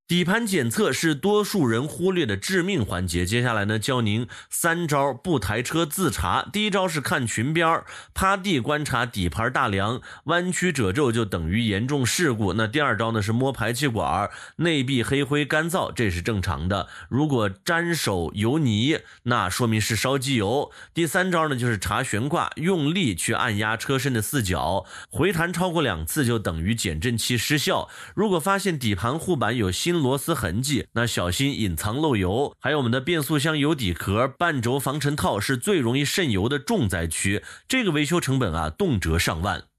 底盘检测是多数人忽略的致命环节。接下来呢，教您3招不抬车自查。第一招是看裙边，趴地观察底盘大梁，弯曲褶皱就等于严重事故。那第二招呢是摸排气管，内壁黑灰干燥，这是正常的。如果沾手油泥，那说明是烧机油。第三招呢就是查悬挂，用力去按压车身的4角，回弹超过2次就等于减震器失效。如果发现底盘护板有新螺丝痕迹，那小心隐藏漏油。还有我们的变速箱油底壳、半轴防尘套是最容易渗油的重灾区，这个维修成本动辄上万。